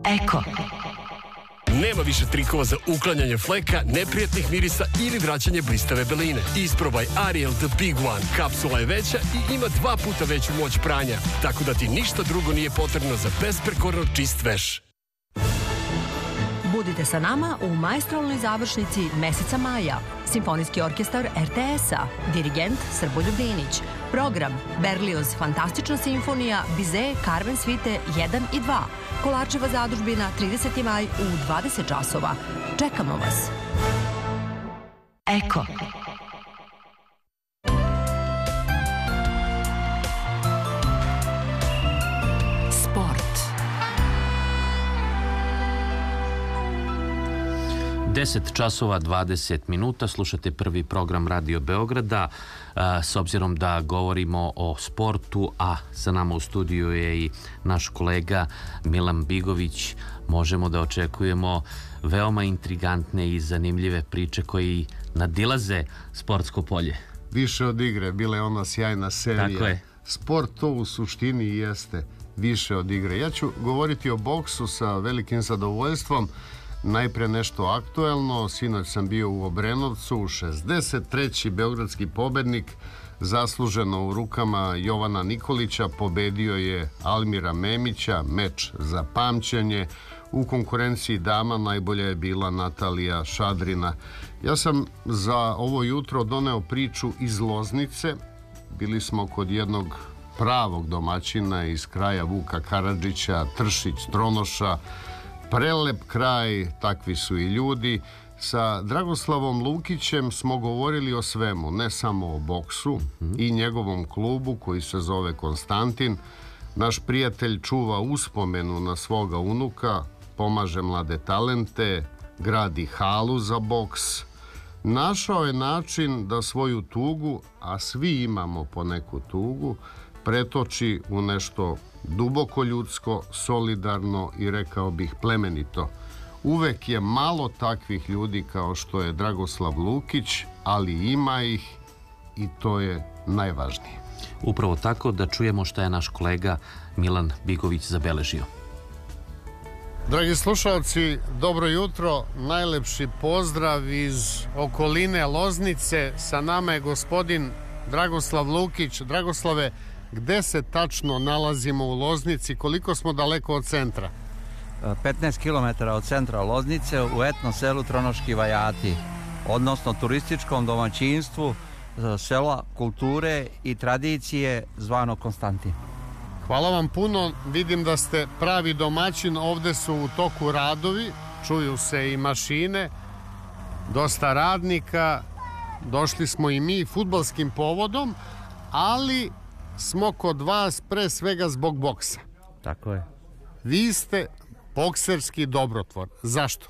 Eko. Nema više trikova za uklanjanje fleka, neprijatnih mirisa ili vraćanje blistave beline. Isprobaj Ariel The Big One. Kapsula je veća i ima 2 puta veću moć pranja, tako da ti ništa drugo nije potrebno za besprekorno čist veš. Budite sa nama u maestralnoj završnici meseca maja. Simfonijski orkestar RTS-a, dirigent Srboljub Dinić. Program Berlioz Fantastična simfonija, Bizet, Carmen Svite 1 i 2. Kolarčeva zadužbina 30. maj u 20 časova. Čekamo vas. Eko. Sport. 10 časova 20 minuta, slušate prvi program Radio Beograda. S obzirom da govorimo o sportu, a sa nama u studiju je i naš kolega Milan Bigović, možemo da očekujemo veoma intrigantne i zanimljive priče koji nadilaze sportsko polje. Više od igre, bila je ona sjajna serija. Tako je. Sport to u suštini jeste više od igre. Ja ću govoriti o boksu sa velikim zadovoljstvom. Najprije nešto aktuelno, sinoć sam bio u Obrenovcu, 63. beogradski pobednik, zasluženo u rukama Jovana Nikolića, pobedio je Almira Memića, meč za pamćenje. U konkurenciji dama najbolja je bila Natalija Šadrina. Ja sam za ovo jutro doneo priču iz Loznice. Bili smo kod jednog pravog domaćina iz kraja Vuka Karadžića, Tršić, Tronoša. Prelep kraj, takvi su i ljudi. Sa Dragoslavom Lukićem smo govorili o svemu, ne samo o boksu i njegovom klubu koji se zove Konstantin. Naš prijatelj čuva uspomenu na svoga unuka, pomaže mlade talente, gradi halu za boks. Našao je način da svoju tugu, a svi imamo po neku tugu, pretoči u nešto duboko ljudsko, solidarno i rekao bih plemenito. Uvek je malo takvih ljudi kao što je Dragoslav Lukić, ali ima ih i to je najvažnije. Upravo tako, da čujemo šta je naš kolega Milan Bigović zabeležio. Dragi slušalci, dobro jutro, najlepši pozdrav iz okoline Loznice. Sa nama je gospodin Dragoslav Lukić. Dragoslave, gde se tačno nalazimo u Loznici, koliko smo daleko od centra? 15 km od centra Loznice u etno selu Tronoški Vajati, odnosno turističkom domaćinstvu sela kulture i tradicije zvano Konstantin. Hvala vam puno, vidim da ste pravi domaćin, ovde su u toku radovi, čuju se i mašine, dosta radnika, došli smo i mi fudbalskim povodom, ali smo kod vas pre svega zbog boksa. Tako je. Vi ste bokserski dobrotvor. Zašto?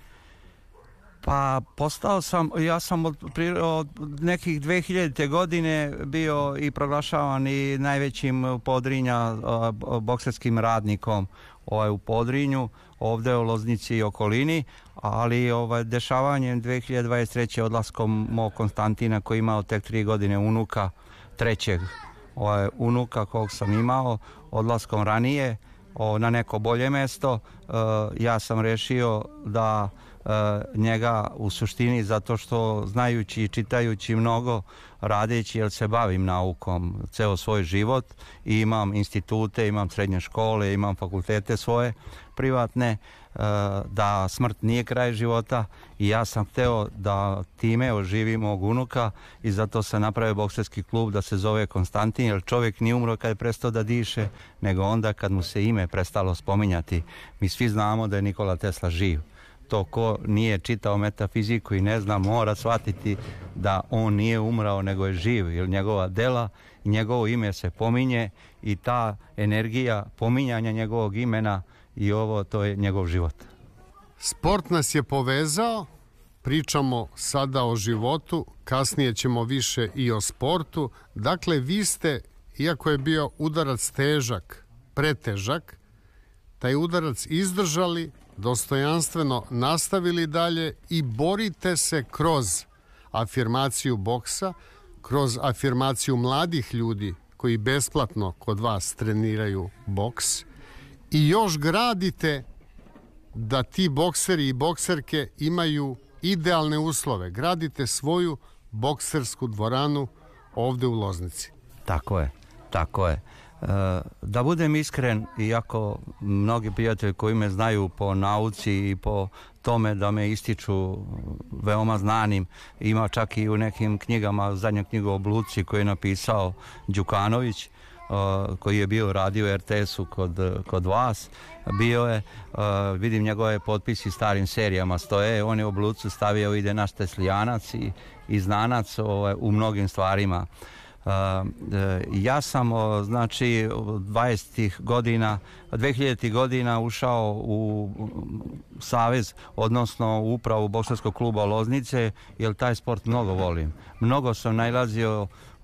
Pa ja sam od nekih 2000. godine bio i proglašavan i najvećim Podrinja bokserskim radnikom u Podrinju, ovde u Loznici i okolini, ali dešavanjem 2023. odlaskom mog Konstantina koji imao tek 3 godine unuka, trećeg unuka kog sam imao, odlaskom ranije na neko bolje mesto, ja sam rešio da njega u suštini, zato što znajući i čitajući mnogo, radeći jer se bavim naukom ceo svoj život i imam institute, imam srednje škole, imam fakultete svoje privatne, da smrt nije kraj života i ja sam hteo da time oživim mog unuka i zato sam napravio bokserski klub da se zove Konstantin, jer čovjek nije umro kad je prestao da diše, nego onda kad mu se ime prestalo spominjati. Mi svi znamo da je Nikola Tesla živ. To ko nije čitao metafiziku i ne zna, mora shvatiti da on nije umrao nego je živ, jer njegova dela i njegovo ime se pominje i ta energija pominjanja njegovog imena i to je njegov život. Sport nas je povezao, pričamo sada o životu, kasnije ćemo više i o sportu. Dakle, vi ste, iako je bio udarac težak, pretežak, taj udarac izdržali, dostojanstveno nastavili dalje i borite se kroz afirmaciju boksa, kroz afirmaciju mladih ljudi koji besplatno kod vas treniraju boks i još gradite da ti bokseri i bokserke imaju idealne uslove. Gradite svoju boksersku dvoranu ovde u Loznici. Tako je, tako je. Da budem iskren, iako mnogi prijatelji koji me znaju po nauci i po tome da me ističu veoma znanim, ima čak i u nekim knjigama, zadnja knjiga o Bluci koju je napisao Đukanović, koji je bio radio u RTS-u kod vas, bio je, vidim njegove potpisi starim serijama stoje, on je u Blucu stavio ide naš teslijanac i znanac u mnogim stvarima. Ja sam znači 2000. godina ušao u savez, odnosno u upravu bokserskog kluba Loznice, jer taj sport mnogo volim. Mnogo sam nailazio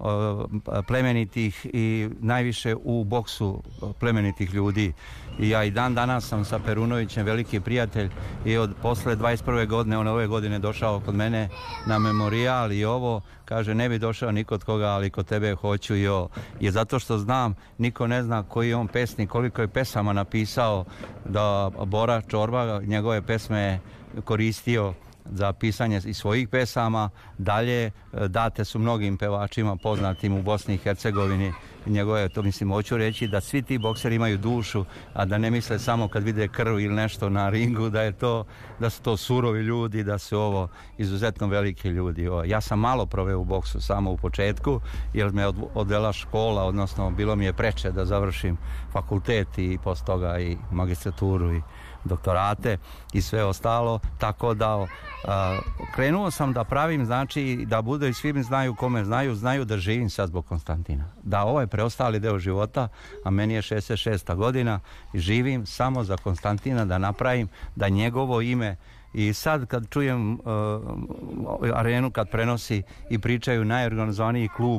plemenitih i najviše u boksu plemenitih ljudi. I ja i dan danas sam sa Perunovićem veliki prijatelj i od posle 21. godine, on ove godine došao kod mene na memorijal i ovo, kaže ne bi došao ni kod koga, ali kod tebe hoću i ovo. Je zato što znam, niko ne zna koji je on pesnik, koliko je pesama napisao, da Bora Čorba njegove pesme je koristio za pisanje i svojih pesama, dalje date su mnogim pevačima poznatim u Bosni i Hercegovini njegove, to mislim, hoću reći da svi ti bokseri imaju dušu, a da ne misle samo kad vide krv ili nešto na ringu da su to surovi ljudi, da su ovo izuzetno veliki ljudi. Ja sam malo proveo u boksu samo u početku, jer me odvela škola, odnosno bilo mi je preče da završim fakultet i posle toga i magistraturu i doktorate i sve ostalo, tako da krenuo sam da pravim, znači da bude i svi znaju kome znaju da živim sad zbog Konstantina, da ovaj preostali deo života, a meni je 66. godina i živim samo za Konstantina, da napravim da njegovo ime. I sad kad čujem Arenu kad prenosi i pričaju najorganizovaniji klub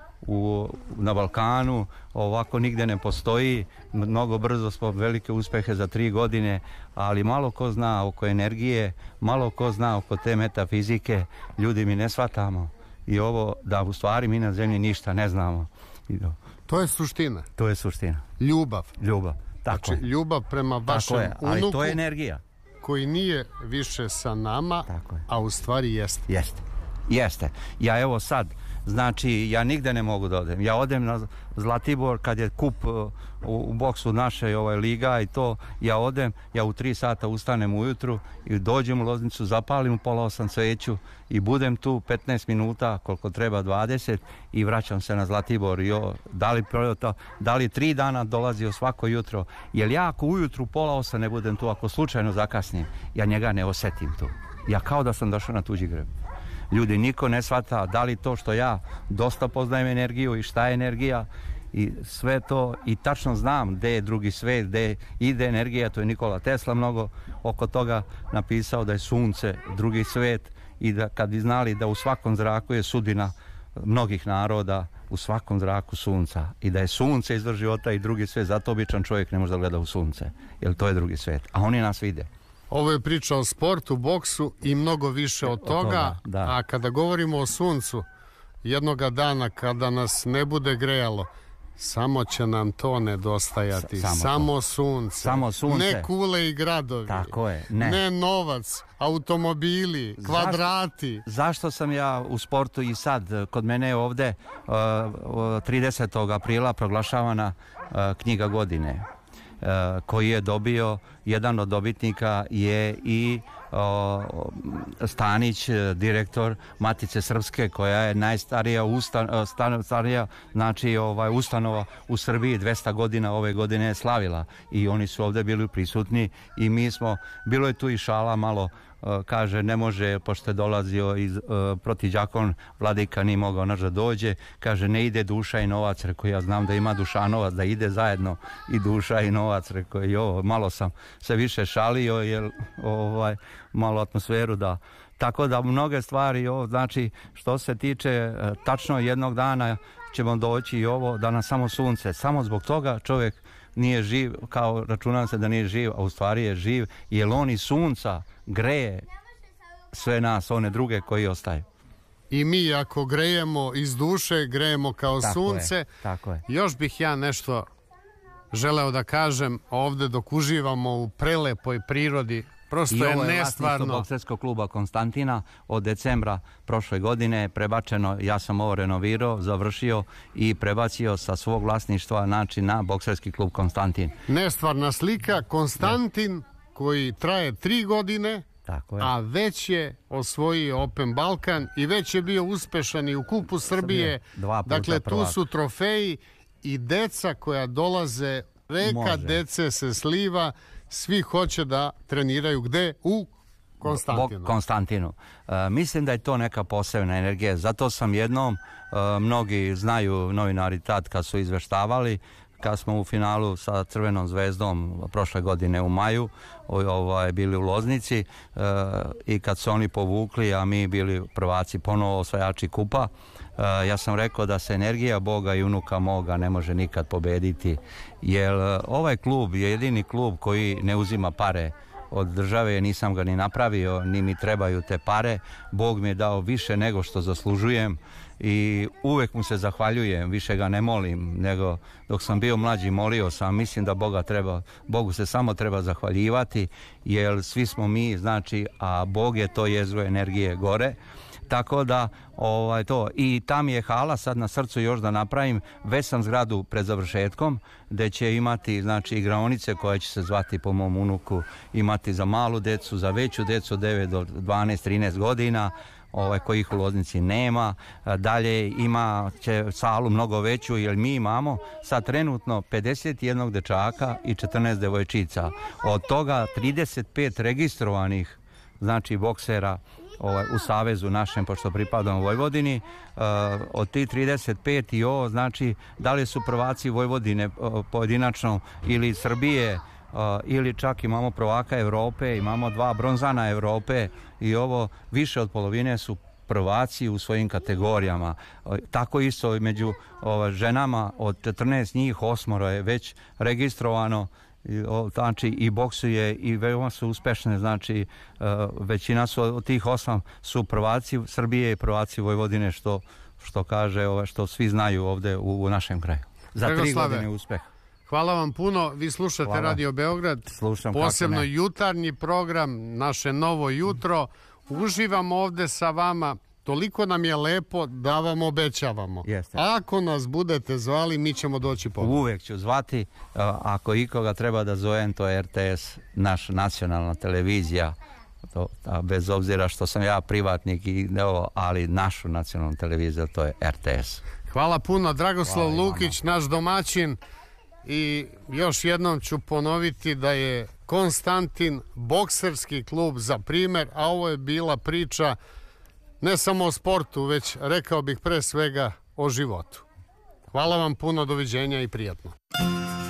na Balkanu, ovako nigde ne postoji, mnogo brzo smo velike uspehe za 3 godine, ali malo ko zna oko energije, malo ko zna oko te metafizike, ljudi mi ne shvatamo i ovo da u stvari mi na zemlji ništa ne znamo. To je suština. To je suština. Ljubav. Tako znači, je. ljubav prema vašem ali unuku, to je energija. Koji nije više sa nama, a u stvari jeste. Jeste. Ja evo sad, znači ja nigde ne mogu da odem. Ja odem na Zlatibor kad je kup u boksu naše liga i to, ja odem, ja u 3 sata ustanem ujutru i dođem u Loznicu, zapalim u 7:30 sveću i budem tu 15 minuta, koliko treba 20 i vraćam se na Zlatibor. Da li 3 dana dolazio svako jutro, jer ja ako ujutru 7:30 ne budem tu, ako slučajno zakasnim, ja njega ne osetim tu. Ja kao da sam došao na tuđi greb. Ljudi, niko ne shvata da li to što ja dosta poznajem energiju i šta je energija i sve to, i tačno znam gde je drugi svet, gde ide energija. To je Nikola Tesla mnogo oko toga napisao, da je sunce drugi svet i da kad bi znali da u svakom zraku je sudbina mnogih naroda, u svakom zraku sunca, i da je sunce izvor života i drugi svet, zato običan čovjek ne može da gleda u sunce, jer to je drugi svet, a oni nas vide. Ovo je priča o sportu, boksu i mnogo više od toga, a kada govorimo o suncu, jednoga dana kada nas ne bude grejalo, samo će nam to nedostajati. Samo sunce. Ne kule i gradovi. Tako je. Ne novac, automobili, kvadrati. Zašto sam ja u sportu i sad? Kod mene je ovde 30. aprila proglašavana knjiga godine, koji je dobio, jedan od dobitnika je i Stanić, direktor Matice Srpske, koja je najstarija ustanova u Srbiji, 200 godina ove godine je slavila i oni su ovde bili prisutni i mi smo, bilo je tu i šala malo, kaže ne može, pošto je dolazio protivđakon, vladika nije mogao naš da dođe, kaže ne ide duša i novac, rekao ja znam da ima dušanovac, da ide zajedno i duša i novac, rekao jo, malo sam se više šalio jer malo atmosferu da, tako da mnoge stvari, znači što se tiče tačno jednog dana ćemo doći i ovo da nas samo sunce, samo zbog toga čovjek nije živ, kao računam se da nije živ, a u stvari je živ, jer on iz sunca greje sve nas, one druge koji ostaju. I mi ako grejemo iz duše, grejemo kao sunce. Tako je. Još bih ja nešto želeo da kažem ovde dok uživamo u prelepoj prirodi. Prosto je nestvarno. I ovo je vlasništvo bokserskog kluba Konstantina. Od decembra prošle godine prebačeno, ja sam ovo renovirao, završio i prebacio sa svog vlasništva na bokserski klub Konstantin. Nestvarna slika, Konstantin koji traje 3 godine, a već je osvojio Open Balkan i već je bio uspešan i u Kupu Srbije. Dakle, tu su trofeji i deca koja dolaze, reka dece se sliva, svi hoće da treniraju gde? U Konstantinu. Mislim da je to neka posebna energija. Zato sam jednom, mnogi znaju novinari tad kad su izveštavali, kad smo u finalu sa Crvenom zvezdom prošle godine u maju bili u Loznici i kad su oni povukli, a mi bili prvaci, ponovo osvajači kupa, ja sam rekao da se energija Boga i unuka moga ne može nikad pobediti, jer ovaj klub je jedini klub koji ne uzima pare od države, nisam ga ni napravio, ni mi trebaju te pare. Bog mi je dao više nego što zaslužujem i uvek mu se zahvaljujem, više ga ne molim, nego dok sam bio mlađi molio sam, mislim da Bogu se samo treba zahvaljivati, jer svi smo mi, znači, a Bog je to jezgro energije gore. Tako da to, i tam je hala, sad na srcu još da napravim, već sam zgradu pred završetkom gde će imati, znači, igraonice koje će se zvati po mom unuku, imati za malu decu, za veću decu od 9 do 12-13 godina, kojih u Loznici nema. Dalje ima će salu mnogo veću, jer mi imamo sad trenutno 51 dečaka i 14 devojčica. Od toga 35 registrovanih, znači, boksera u savezu našem, pošto pripadamo Vojvodini. Od tih 35 i ovo, znači, da li su prvaci Vojvodine pojedinačno ili Srbije, ili čak imamo prvaka Evrope, imamo 2 bronzana Evrope i ovo više od polovine su prvaci u svojim kategorijama. Tako isto među ženama, od 14 njih 8 je već registrovano, znači, i boksuje i veoma su uspešne, znači većina su od tih 8 su prvaci Srbije i prvaci Vojvodine, što kaže, što svi znaju ovde u našem kraju. Za 3 godine uspeh. Hvala vam puno, vi slušate Radio Beograd, posebno jutarnji program, naše novo jutro. Uživamo ovde sa vama, toliko nam je lepo da vam obećavamo. Ako nas budete zvali, mi ćemo doći pomoći. Uvek ću zvati, ako ikoga treba da zovem, to je RTS, naša nacionalna televizija, bez obzira što sam ja privatnik, ali našu nacionalnu televiziju, to je RTS. Hvala puno, Dragoslav Lukić, naš domaćin. I još jednom ću ponoviti da je Konstantin bokserski klub za primer, a ovo je bila priča ne samo o sportu, već, rekao bih, pre svega o životu. Hvala vam puno, doviđenja i prijatno.